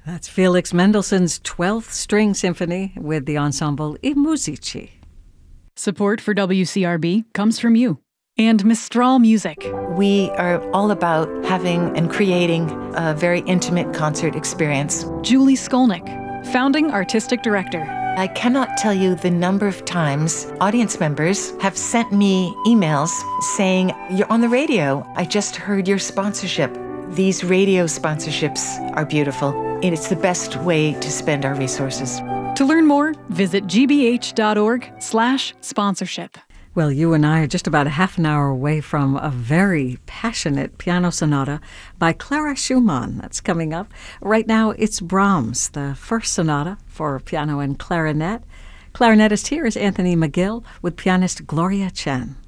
That's Felix Mendelssohn's 12th String Symphony with the ensemble I Musici. Support for WCRB comes from you and Mistral Music. We are all about having and creating a very intimate concert experience. Julie Skolnick, founding artistic director. I cannot tell you the number of times audience members have sent me emails saying, "You're on the radio. I just heard your sponsorship." These radio sponsorships are beautiful, and it's the best way to spend our resources. To learn more, visit gbh.org/sponsorship. Well, you and I are just about a half an hour away from a very passionate piano sonata by Clara Schumann. That's coming up. Right now, it's Brahms, the first sonata for piano and clarinet. Clarinetist here is Anthony McGill with pianist Gloria Chen.